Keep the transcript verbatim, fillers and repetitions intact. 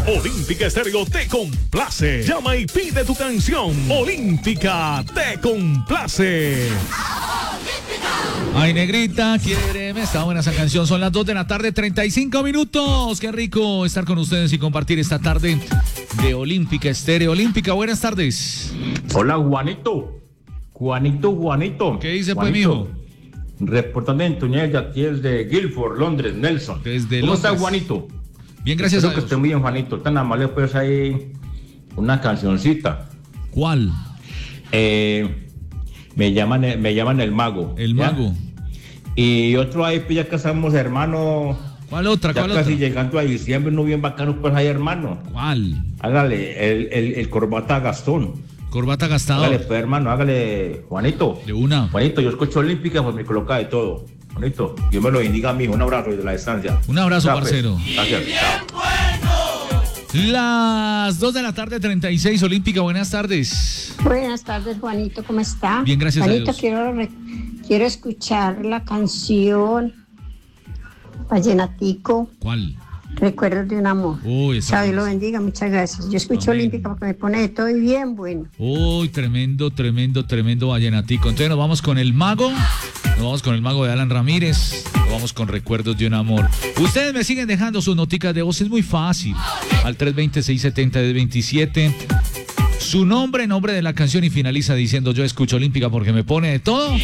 Olímpica Estéreo te complace. Llama y pide tu canción. Olímpica te complace. Ay, negrita, quiéreme. Está buena esa canción. Son las dos de la tarde, treinta y cinco minutos. Qué rico estar con ustedes y compartir esta tarde de Olímpica Estéreo. Olímpica, buenas tardes. Hola, Juanito. Juanito, Juanito. ¿Qué dice, Juanito, pues, mijo? Reportando en Tuñel, aquí es de Guilford, Londres, Nelson. Desde ¿Cómo Londres. estás, Juanito? Bien, gracias Espero a que Dios. esté muy bien, Juanito. Tan amable, pues, ahí una cancioncita. ¿Cuál? Eh, me llaman, me llaman El Mago. El ¿ya? Mago. Y otro ahí, pues, ya que estamos, hermano. ¿Cuál otra? Ya ¿Cuál casi otra? llegando a diciembre, no bien bacano, pues, ahí, hermano. ¿Cuál? Hágale, el, el, el corbata Gastón. Corbata gastado. Hágale, pues, hermano, hágale, Juanito. De una. Juanito, yo escucho Olímpica, pues me coloca de todo. Juanito, Dios me lo bendiga, mijo. Un abrazo desde la distancia. Un abrazo, Ya, pues. parcero. Gracias. Chao. Las dos de la tarde, treinta y seis. Olímpica, buenas tardes. Buenas tardes, Juanito, ¿cómo está? Bien, gracias a Juanito, Dios. quiero, re- quiero escuchar la canción Vallenatico, ¿Cuál? Recuerdos de un amor. Uy, esa Chao, Dios lo canción. bendiga, muchas gracias. Yo escucho Amén. Olímpica porque me pone de todo y bien bueno. Uy, tremendo, tremendo, tremendo vallenatico. Entonces nos vamos con el mago. Nos vamos con el mago de Alan Ramírez. Nos vamos con Recuerdos de un amor. Ustedes me siguen dejando sus noticas de voz. Es muy fácil. Al tres veinte, seiscientos setenta, diez veintisiete. Su nombre, nombre de la canción y finaliza diciendo yo escucho Olímpica porque me pone de todo.